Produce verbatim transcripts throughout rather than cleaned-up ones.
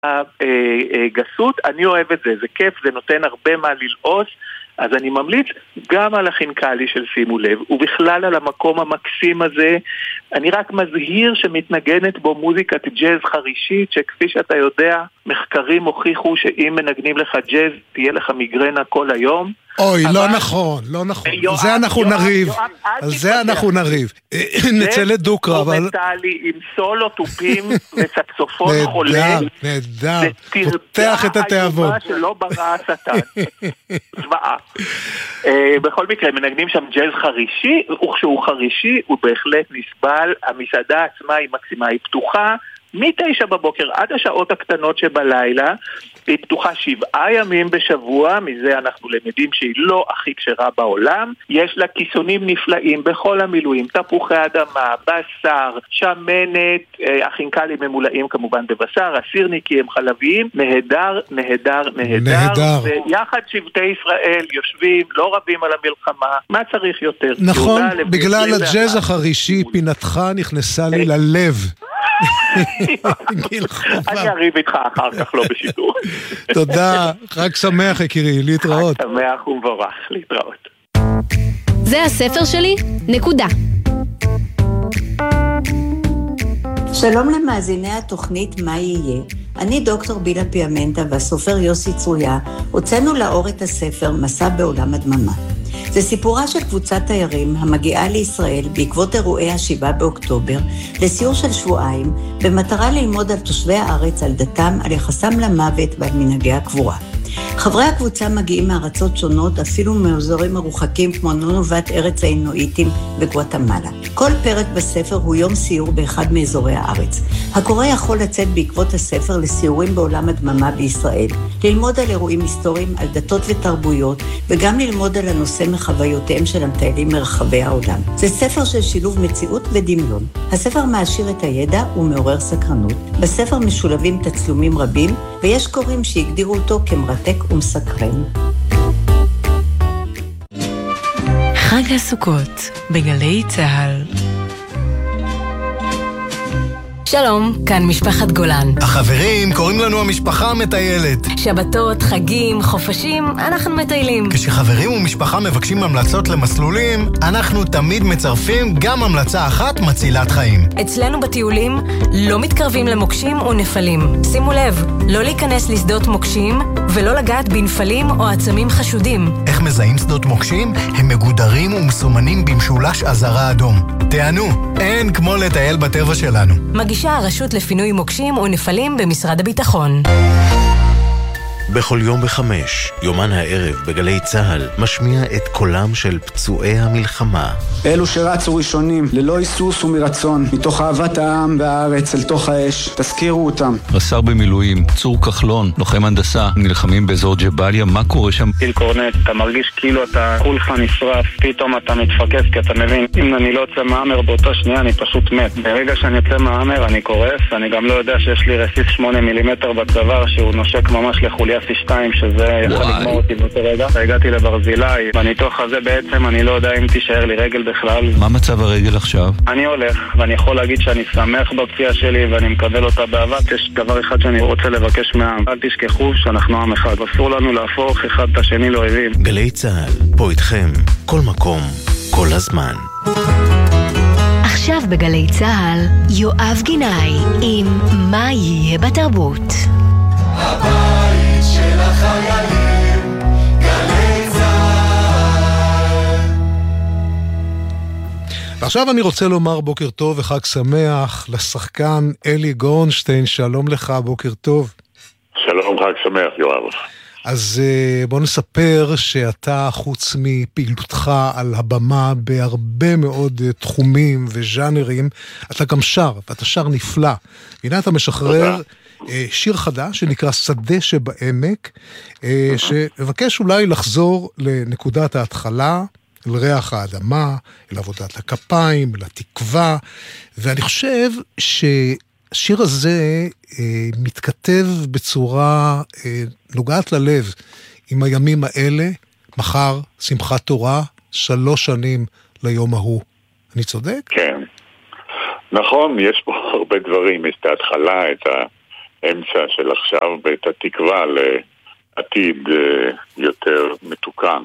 גסות, אני אוהב את זה, זה כיף, זה נותן הרבה מה ללעוס, אז אני ממליץ גם על החינקלי של שימו לב, ובכלל על המקום המקסים הזה. אני רק מזהיר שמתנגנת בו מוזיקת ג'אז חרישית, שכפי שאתה יודע, מחקרים הוכיחו שאם מנגנים לך ג'אז, תהיה לך מיגרנה כל היום. אוי, לא נכון, לא נכון. על זה אנחנו נריב, על זה אנחנו נריב. נצא לדוקרה, אבל... זה מטלי עם סולו, טופים וסקסופון חולה. נהדר, נהדר. פותח את התיאבון. זה תרדה שלא ברא השטן. זוועה. בכל מקרה, מנגנים שם ג'אז חרישי, וכשהוא חרישי, הוא בהחלט נסבל. המסעדה עצמה היא מקסימה, היא פתוחה. מתשע בבוקר עד השעות הקטנות שבלילה, היא פתוחה שבעה ימים בשבוע, מזה אנחנו למדים שהיא לא הכי כשרה בעולם. יש לה כיסונים נפלאים בכל המילואים, תפוחי אדמה, בשר, שמנת, החינקלים ממולאים כמובן בבשר, הסירניקים חלביים, נהדר, נהדר, נהדר. נהדר. ויחד שבטי ישראל יושבים, לא רבים על המלחמה, מה צריך יותר? נכון, בגלל הג'אז החרישי, פינתך נכנסה לי ללב. אני אריב איתך אחר כך, לא בשידור. תודה, חג שמח יקירי, להתראות. חג שמח ומבורך, להתראות. זה הספר שלי, נקודה. שלום למאזיני התוכנית מה יהיה. אני דוקטור בילה פיאמנטה והסופר יוסי צרויה, הוצאנו לאור את הספר מסע בעולם הדממה. זה סיפורה של קבוצת תיירים המגיעה לישראל בעקבות אירועי השבעה באוקטובר לסיור של שבועיים במטרה ללמוד על תושבי הארץ, על דתם, על יחסם למוות ועל מנהגי הקבורה. חברי הקבוצה מגיעים מארצות שונות, אפילו מאזורים מרוחקים כמו נונובת ארץ האינואיטים וגואטמלה. כל פרק בספר הוא יום סיור באחד מאזורי הארץ. הקורא יכול לצאת בעקבות הספר לסיורים בעולם הדממה בישראל, ללמוד על אירועים היסטוריים, על דתות ותרבויות, וגם ללמוד על הנושא מחוויותיהם של המטיילים מרחבי העולם. זה ספר של שילוב מציאות ודמיון. הספר מעשיר את הידע ומעורר סקרנות. בספר משולבים תצלומים רבים, ויש קוראים שהגדירו אותו כמרתק ומסקרן. חג הסוכות בגלי צהל. שלום, כאן משפחת גולן. החברים קוראים לנו המשפחה המטיילת. שבתות, חגים, חופשים, אנחנו מטיילים. כשחברים ומשפחה מבקשים המלצות למסלולים, אנחנו תמיד מצרפים גם המלצה אחת מצילת חיים. אצלנו בטיולים לא מתקרבים למוקשים ונפלים. שימו לב, לא להיכנס לשדות מוקשים ולא לגעת בנפלים או עצמים חשודים. איך מזהים שדות מוקשים? הם מגודרים ומסומנים במשולש אזהרה אדום. תענו, אין כמו לטייל בטבע שלנו. מגישה הרשות לפינוי מוקשים ונפלים במשרד הביטחון. בכל יום בחמש, יומן הערב בגלי צהל, משמיע את קולם של פצועי המלחמה. אלו שרצו ראשונים, ללא היסוס ומרצון, מתוך אהבת העם והארץ אל תוך האש, תזכירו אותם. רס"ר במילואים, צור כחלון, לוחם הנדסה, נלחמים באזור ג'באליה, מה קורה שם? טיל קורנט, אתה מרגיש כאילו אתה כולך נשרף, פתאום אתה מתפקס, כי אתה מבין, אם אני לא יוצא מהאמר באותה שנייה, אני פשוט מת. ברגע שאני יוצא מהאמר, אני קורס, אני גם לא יודע שיש לי רסיס שמונה מילימטר בצוואר, שהוא נושק ממש לחוליה סי שתיים, שזה יכול לגמור אותי באותו רגע. הגעתי לברזילי, בניתוח הזה בעצם אני לא יודע אם תישאר לי רגל בכלל. מה מצב הרגל עכשיו? אני הולך, ואני יכול להגיד שאני שמח בפציעה שלי ואני מקבל אותה באהבה. יש דבר אחד שאני רוצה לבקש מהעם, אל תשכחו שאנחנו עם אחד. אסור לנו להפוך אחד את השני לאויבים. גלי צהל, פה איתכם, כל מקום, כל הזמן. עכשיו בגלי צהל, יואב גינאי עם מה יהיה בתרבות. הבית של החיילים, גלי צהל. ועכשיו אני רוצה לומר בוקר טוב וחג שמח לשחקן אלי גורנשטיין. שלום לך, בוקר טוב. שלום, חג שמח יואב. אז בוא נספר שאתה, חוץ מפעילותך על הבמה בהרבה מאוד תחומים וז'אנרים, אתה גם שר, ואתה שר נפלא. הנה אתה משחרר שיר חדש שנקרא שדה שבעמק, שמבקש אולי לחזור לנקודת ההתחלה, אל ריח האדמה, אל עבודת הכפיים, אל התקווה, ואני חושב שהשיר הזה אה, מתכתב בצורה אה, נוגעת ללב עם הימים האלה. מחר שמחת תורה, שלוש שנים ליום ההוא. אני צודק? כן, נכון, יש פה הרבה דברים, יש את ההתחלה, את האמצע של עכשיו ואת התקווה לעתיד יותר מתוקן.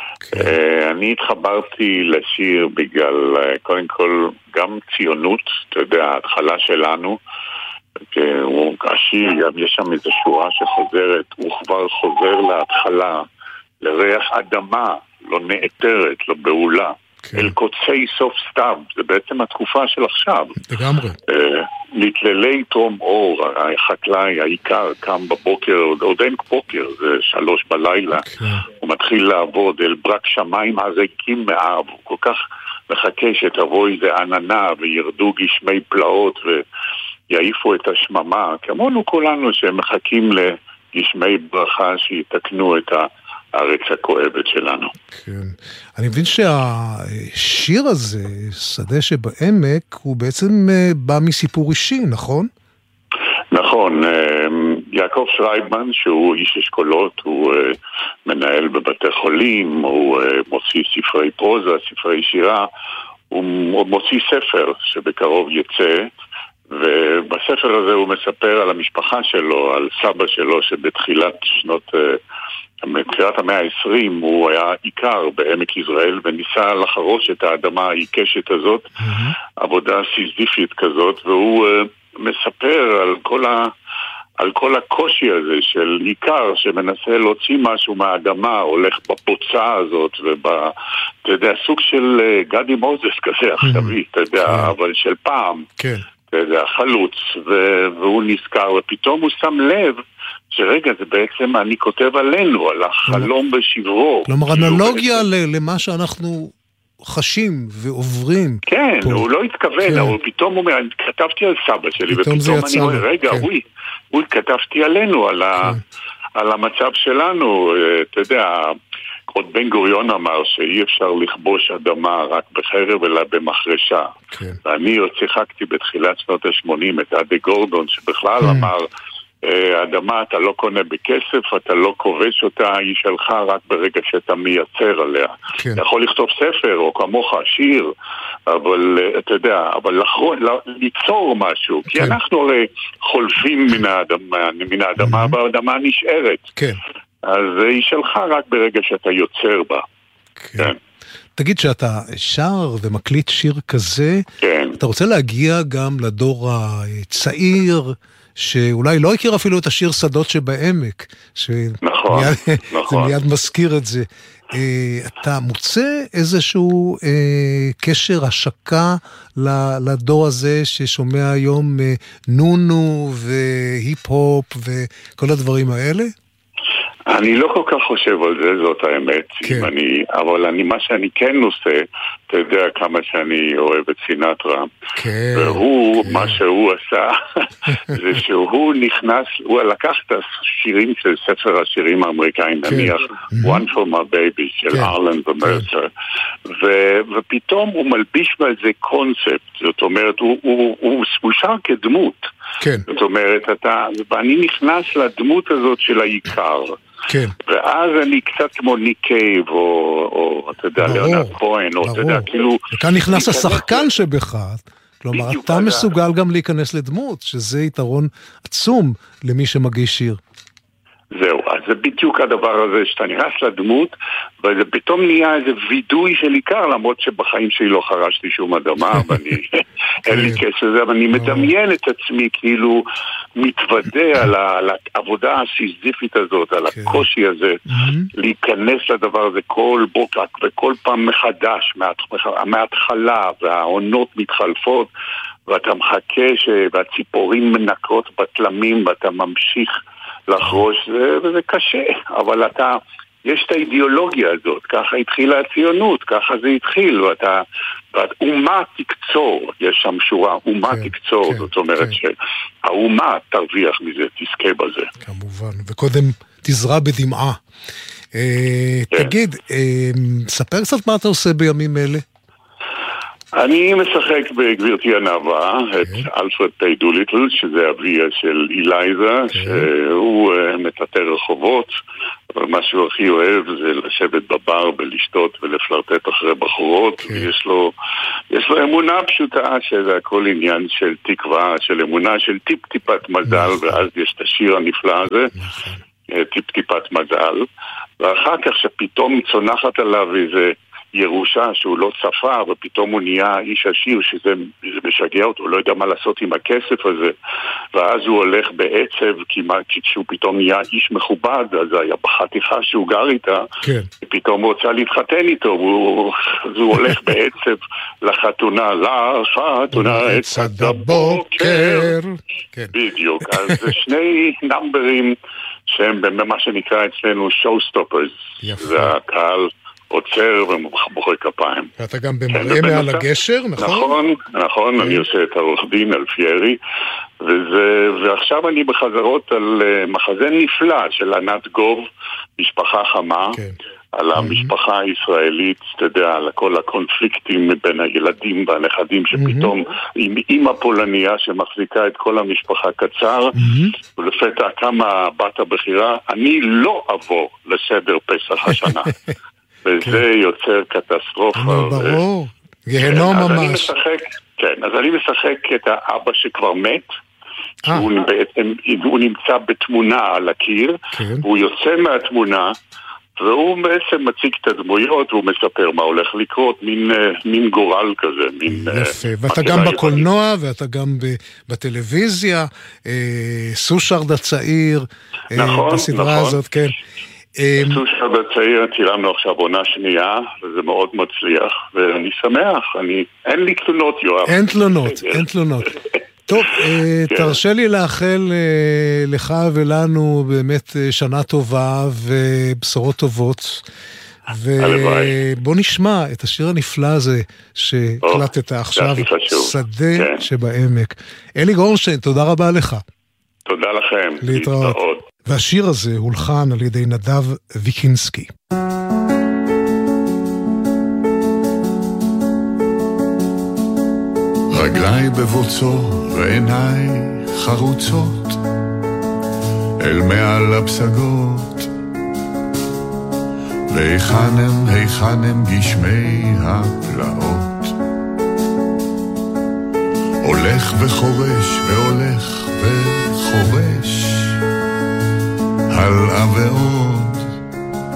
אני התחברתי לשיר בגלל, קודם כל, גם ציונות, אתה יודע, ההתחלה שלנו, השיר, יש שם איזו שורה שחוזרת, הוא כבר חוזר להתחלה, לריח אדמה, לא נאתרת, לא בעולה, אל קוצי סוף סתיו, זה בעצם התקופה של עכשיו. לגמרי. נתללי תום אור, החקלאי, העיקר, קם בבוקר, עוד אין בוקר, זה שלוש בלילה, הוא מתחיל לעבוד אל ברק שמיים הריקים מאב, הוא כל כך מחכה שתבוא איזה עננה וירדו גשמי פלאות ויעיפו את השממה, כמונו כולנו שמחכים לגשמי ברכה שיתקנו את ה... הארץ הכואבת שלנו. כן. אני מבין שהשיר הזה, שדה שבעמק, הוא בעצם בא מסיפור אישי, נכון? נכון. יעקב שרייבמן, שהוא איש אשכולות, הוא מנהל בבתי חולים, הוא מוציא ספרי פרוזה, ספרי שירה, הוא מוציא ספר שבקרוב יצא, ובספר הזה הוא מספר על המשפחה שלו, על סבא שלו, שבתחילת שנות... בתחילת המאה העשרים הוא היה עיקר בעמק יזרעאל וניסה לחרוש את האדמה העיקשת הזאת, mm-hmm. עבודה סיזיפית כזאת, והוא uh, מספר על כל, ה, על כל הקושי הזה של עיקר שמנסה להוציא משהו מהאדמה, הולך בבוצה הזאת, ובא, אתה יודע, סוג של uh, גדי מוזס כזה עכשווי, mm-hmm. אתה יודע, okay. אבל של פעם, כן. אתה יודע, חלוץ, ו- והוא נזכר, ופתאום הוא שם לב, שרגע, זה בעצם אני כותב עלינו, על החלום בשברו. כלומר, אנלוגיה למה שאנחנו חשים ועוברים. כן, הוא לא התכוון, אבל פתאום הוא אומר, כתבתי על סבא שלי, ופתאום אני אומר, רגע, הוא כתבתי עלינו, על המצב שלנו, אתה יודע, עוד בן גוריון אמר שאי אפשר לכבוש אדמה רק בחרב אלא במחרשה. ואני שיחקתי בתחילת שנות ה-שמונים את אדי גורדון, שבכלל אמר, האדמה אתה לא קונה בכסף, אתה לא כובש אותה, היא שלך רק ברגע שאתה מייצר עליה. כן. אתה יכול לכתוב ספר או כמוך שיר, אבל אתה יודע, אבל לחרון, ליצור משהו, כן. כי אנחנו הרי חולפים מן האדמה, מן האדמה mm-hmm. והאדמה נשארת. כן. אז היא שלך רק ברגע שאתה יוצר בה. כן. כן. תגיד שאתה שר ומקליט שיר כזה, כן. אתה רוצה להגיע גם לדור הצעיר, שאולי לא הכיר אפילו את השיר שדות שבעמק, נכון, שמיד, נכון. זה מיד מזכיר את זה. אתה מוצא איזשהו קשר, השקה לדור הזה ששומע היום נונו והיפ-הופ וכל הדברים האלה? אני לא כל כך חושב על זה, זאת האמת, כן. אני, אבל אני, מה שאני כן נושא, אתה יודע כמה שאני אוהב את סינטרה, כן, והוא, כן. מה שהוא עשה, זה שהוא נכנס, הוא לקח את השירים של ספר השירים האמריקאים, כן. נניח, mm-hmm. One for my baby, של כן. ארלן ומרסר, כן. ו- ופתאום הוא מלביש בזה קונספט, זאת אומרת, הוא, הוא, הוא, הוא שר כדמות, כן. זאת אומרת, אתה, ואני נכנס לדמות הזאת של העיקר, כן. ואז אני קצת כמו ניק קייב, או, או אתה יודע, ליאונרד כהן, או אתה יודע, כאילו... וכאן נכנס השחקן שבך, כלומר, אתה מסוגל גם להיכנס לדמות, שזה יתרון עצום למי שמגיש שיר. זהו, אז זה בדיוק הדבר הזה, שאתה נכנס לדמות, וזה פתאום נהיה איזה וידוי של עיקר, למרות שבחיים שלי לא חרשתי שום אדמה, ואני, אין לי כסף לזה, אבל אני מדמיין את עצמי, כאילו, מתוודא על העבודה הסיזיפית הזאת, על הקושי הזה, להיכנס לדבר הזה כל בוקר, וכל פעם מחדש, מההתחלה, והעונות מתחלפות, ואתה מחכה, והציפורים מנקרות בתלמים, ואתה ממשיך לחרוש, וזה קשה, אבל אתה, יש את האידיאולוגיה הזאת, ככה התחילה הציונות, ככה זה התחיל, ואתה, אומה תקצור, יש שם שורה, אומה כן, תקצור, כן, זאת אומרת כן. שהאומה תרוויח מזה, תזכה בזה. כמובן, וקודם תזרע בדמעה. אה, כן. תגיד, אה, ספר קצת מה אתה עושה בימים אלה? אני משחק בגבירתי הנאווה, את אלפרד פיי דוליטל, שזה אביה של אילייזה, שהוא מטאטא רחובות, אבל מה שהוא הכי אוהב זה לשבת בבר ולשתות ולפלרטט אחרי בחורות, okay. ויש לו, יש לו אמונה פשוטה שזה הכל עניין של תקווה, של אמונה, של טיפ-טיפת מזל, okay. ואז יש את השיר הנפלא הזה, okay. טיפ-טיפת מזל, ואחר כך שפתאום צונחת עליו איזה ירושה שהוא לא צפה, ופתאום הוא נהיה איש עשיר שזה משגע אותו, הוא לא יודע מה לעשות עם הכסף הזה, ואז הוא הולך בעצב, כי כשהוא פתאום נהיה איש מכובד, אז היה בחתיכה שהוא גר איתה, כן. ופתאום הוא רוצה להתחתן איתו, והוא, אז הוא הולך בעצב לחתונה, לחתונה עצת הבוקר, כן. בדיוק, אז זה שני נמברים שהם במה שנקרא אצלנו show-stoppers, זה הקהל עוצר ומוחא כפיים. ואתה גם במראה מעל הגשר, נכון? נכון, נכון, אני עושה את העורך דין אלפיירי, ועכשיו אני בחזרות על מחזה נפלא של ענת גוב, משפחה חמה, על המשפחה הישראלית, אתה יודע, על כל הקונפליקטים בין הילדים והנכדים, שפתאום עם אימא פולניה שמחזיקה את כל המשפחה קצר, ולפתע כמה בת הבחירה, אני לא אבוא לסדר פסח השנה. וזה יוצר קטסטרופה. ברור, גהנום ממש. כן, אז אני משחק את האבא שכבר מת, שהוא בעצם, הוא נמצא בתמונה על הקיר, והוא יוצא מהתמונה, והוא בעצם מציג את הדמויות, והוא מספר מה הולך לקרות, מין גורל כזה. יפה, ואתה גם בקולנוע, ואתה גם בטלוויזיה, סושרד הצעיר, בסדרה הזאת, כן. סושרד הצעיר, צילמנו עכשיו עונה שנייה, וזה מאוד מצליח, ואני שמח, אין לי תלונות, יואב. אין תלונות, אין תלונות. טוב, תרשה לי לאחל לך ולנו באמת שנה טובה ובשורות טובות, ובוא נשמע את השיר הנפלא הזה שהקלטת עכשיו, שדה שבעמק. אלי גורנשטיין, תודה רבה לך. תודה לכם. להתראות. והשיר הזה הולחן על ידי נדב ויקינסקי. רגליי בבוצו ועיניי חרוצות אל מעל הפסגות, והיכן הם, היכן הם גשמי הפלאות. הולך וחורש והולך וחורש הלאה ועוד,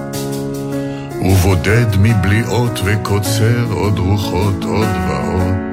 ובודד מבליעות וקוצר עוד רוחות עוד ועוד.